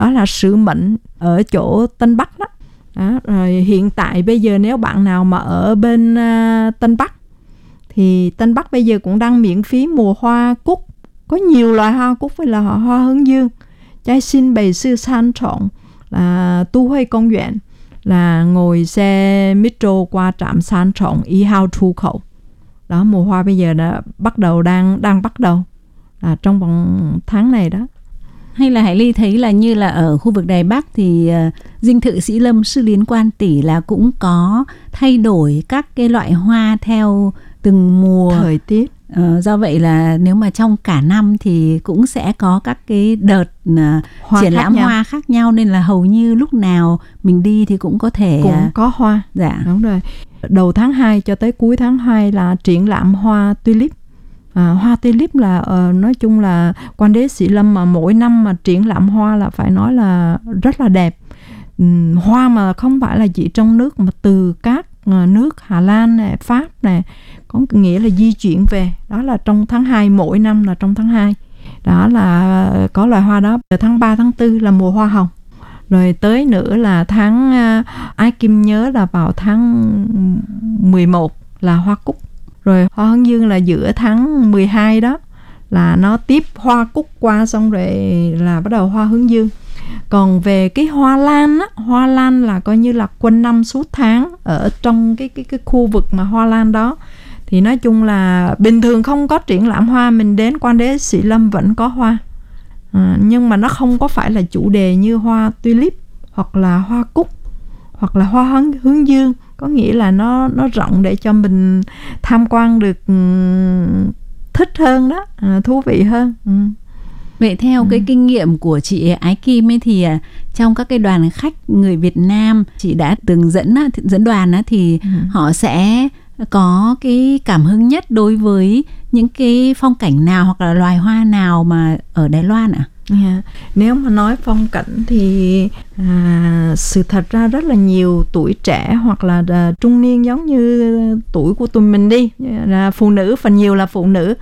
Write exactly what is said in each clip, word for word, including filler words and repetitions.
đó là Sử Mệnh ở chỗ Tân Bắc đó. Đó, rồi hiện tại bây giờ nếu bạn nào mà ở bên uh, Tân Bắc thì Tân Bắc bây giờ cũng đang miễn phí mùa hoa cúc. Có nhiều loại hoa cúc với là hoa hướng dương. Trái xin bày sư san trọng là tu huy công viện, là ngồi xe metro qua trạm san trọng y hao thu khẩu. Đó, mùa hoa bây giờ đã bắt đầu đang đang bắt đầu là trong vòng tháng này đó. Hay là Hải Ly thấy là như là ở khu vực Đài Bắc thì uh, dinh thự Sĩ Lâm Sư Liến Quan Tỷ là cũng có thay đổi các cái loại hoa theo từng mùa thời tiết. Uh, do vậy là nếu mà trong cả năm thì cũng sẽ có các cái đợt uh, triển lãm hoa khác nhau, nên là hầu như lúc nào mình đi thì cũng có thể cũng uh, có hoa. Dạ, đúng rồi. Đầu tháng hai cho tới cuối tháng hai là triển lãm hoa tulip. À, hoa tulip là uh, nói chung là Quan Đế Sĩ Lâm mà mỗi năm mà triển lãm hoa là phải nói là rất là đẹp. Um, hoa mà không phải là chỉ trong nước mà từ các uh, nước Hà Lan này, Pháp này, có nghĩa là di chuyển về. Đó là trong tháng hai, mỗi năm là trong tháng hai. Đó là có loài hoa đó. Tháng ba, tháng tư là mùa hoa hồng. Rồi tới nữa là tháng uh, Ái Kim nhớ là vào tháng mười một là hoa cúc. Rồi hoa hướng dương là giữa tháng mười hai đó, là nó tiếp hoa cúc qua xong rồi là bắt đầu hoa hướng dương. Còn về cái hoa lan á, hoa lan là coi như là quanh năm suốt tháng ở trong cái cái cái khu vực mà hoa lan đó. Thì nói chung là bình thường không có triển lãm hoa, mình đến Quan Đế Sĩ Lâm vẫn có hoa. À, nhưng mà nó không có phải là chủ đề như hoa tulip hoặc là hoa cúc hoặc là hoa hướng, hướng dương. Có nghĩa là nó nó rộng để cho mình tham quan được um, thích hơn đó, à, thú vị hơn. Ừ. Vậy theo ừ. cái kinh nghiệm của chị Ái Kim ấy thì uh, trong các cái đoàn khách người Việt Nam chị đã từng dẫn uh, dẫn đoàn uh, thì ừ. họ sẽ có cái cảm hứng nhất đối với những cái phong cảnh nào hoặc là loài hoa nào mà ở Đài Loan ạ? À? Yeah. Nếu mà nói phong cảnh thì à, sự thật ra rất là nhiều tuổi trẻ hoặc là à, trung niên giống như tuổi của tụi mình đi, là phụ nữ, phần nhiều là phụ nữ,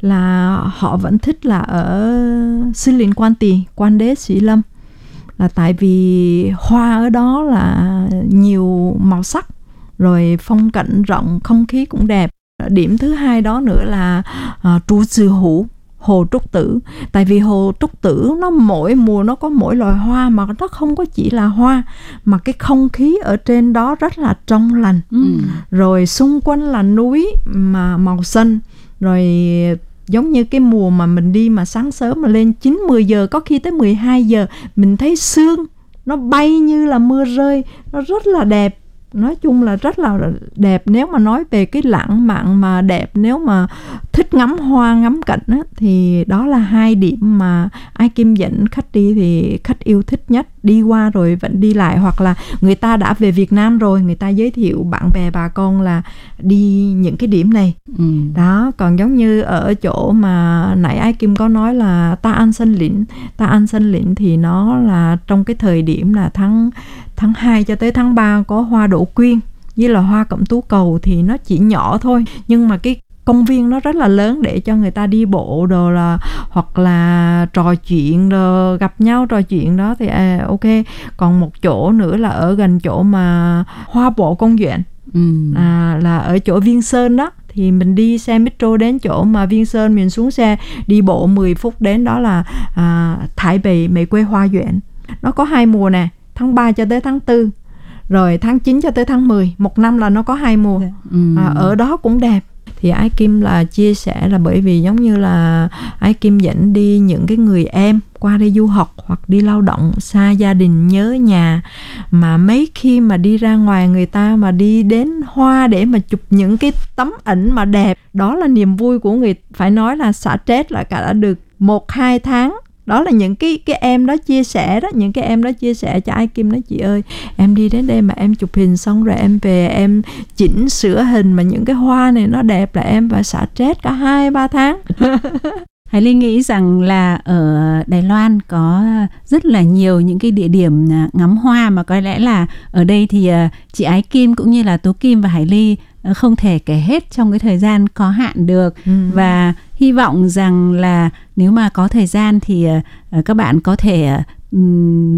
là họ vẫn thích là ở Sư Liến Quan Tỷ, Quan Đế Sĩ Lâm, là tại vì hoa ở đó là nhiều màu sắc, rồi phong cảnh rộng, không khí cũng đẹp. Điểm thứ hai đó nữa là à, Trú Sư Hữu, Hồ Trúc Tử. Tại vì Hồ Trúc Tử nó mỗi mùa nó có mỗi loài hoa, mà nó không có chỉ là hoa, mà cái không khí ở trên đó rất là trong lành. ừ. Rồi xung quanh là núi mà màu xanh. Rồi giống như cái mùa mà mình đi mà sáng sớm mà lên chín mười giờ, có khi tới mười hai giờ mình thấy sương nó bay như là mưa rơi, nó rất là đẹp. Nói chung là rất là đẹp. Nếu mà nói về cái lãng mạn mà đẹp, nếu mà thích ngắm hoa ngắm cảnh á, thì đó là hai điểm mà Ái Kim dẫn khách đi thì khách yêu thích nhất. Đi qua rồi vẫn đi lại, hoặc là người ta đã về Việt Nam rồi, người ta giới thiệu bạn bè bà con là đi những cái điểm này. ừ. Đó, còn giống như ở chỗ mà nãy Ái Kim có nói là Ta An Sơn Lĩnh. Ta An Sơn Lĩnh thì nó là trong cái thời điểm là tháng tháng hai cho tới tháng ba có hoa đỗ quyên với là hoa cẩm tú cầu, thì nó chỉ nhỏ thôi, nhưng mà cái công viên nó rất là lớn để cho người ta đi bộ đồ, là hoặc là trò chuyện đồ, gặp nhau trò chuyện đó thì à, ok. Còn một chỗ nữa là ở gần chỗ mà Hoa Bộ Công Viện, ừ. à, là ở chỗ Viên Sơn đó, thì mình đi xe metro đến chỗ mà Viên Sơn, mình xuống xe đi bộ mười phút đến đó là à, Thái Bì Mây Quê Hoa Viện. Nó có hai mùa nè, tháng ba cho tới tháng tư, rồi tháng chín cho tới tháng mười. Một năm là nó có hai mùa. ừ. à, Ở đó cũng đẹp. Thì Ái Kim là chia sẻ là bởi vì giống như là Ái Kim dẫn đi những cái người em qua đây du học hoặc đi lao động xa gia đình, nhớ nhà, mà mấy khi mà đi ra ngoài người ta mà đi đến hoa để mà chụp những cái tấm ảnh mà đẹp, đó là niềm vui của người, phải nói là xả stress là cả đã được một hai tháng. Đó là những cái cái em đó chia sẻ đó, những cái em đó chia sẻ cho Ái Kim nói: chị ơi, em đi đến đây mà em chụp hình xong rồi em về em chỉnh sửa hình mà những cái hoa này nó đẹp là em phải xả stress cả hai ba tháng. Hải Ly nghĩ rằng là ở Đài Loan có rất là nhiều những cái địa điểm ngắm hoa, mà có lẽ là ở đây thì chị Ái Kim cũng như là Tố Kim và Hải Ly không thể kể hết trong cái thời gian có hạn được. ừ. Và hy vọng rằng là nếu mà có thời gian thì các bạn có thể um,